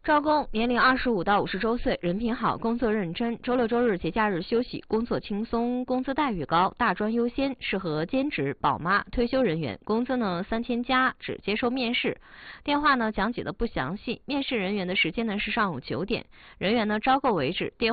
招工年龄25到50周岁，人品好，工作认真，周六周日节假日休息，工作轻松，工资待遇高，大专优先，适合兼职、宝妈、退休人员。工资呢3000加，只接受面试。电话呢讲解的不详细，面试人员的时间呢是上午9点，人员呢招购为止。